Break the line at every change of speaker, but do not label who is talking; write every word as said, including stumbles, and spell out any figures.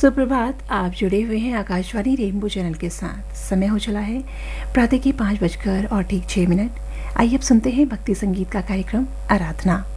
सुप्रभात। आप जुड़े हुए हैं आकाशवाणी रेनबो चैनल के साथ। समय हो चला है प्रातः के पाँच बजकर और ठीक छः मिनट। आइए अब सुनते हैं भक्ति संगीत का कार्यक्रम आराधना।